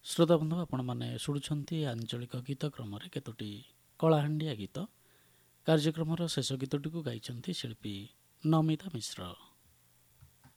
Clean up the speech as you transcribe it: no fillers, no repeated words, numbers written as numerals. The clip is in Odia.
ଶ୍ରୋତାବନ୍ଧୁ ଆପଣମାନେ ଶୁଣୁଛନ୍ତି ଆଞ୍ଚଳିକ ଗୀତ କ୍ରମରେ କେତୋଟି କଳାହାଣ୍ଡିଆ ଗୀତ। କାର୍ଯ୍ୟକ୍ରମର ଶେଷ ଗୀତଟିକୁ ଗାଇଛନ୍ତି ଶିଳ୍ପୀ ନମିତା ମିଶ୍ର।